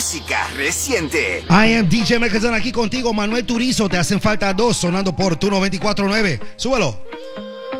música reciente. I am DJ Melkezan aquí contigo, Manuel Turizo. Te hacen falta dos sonando por tu 94.9. Súbelo.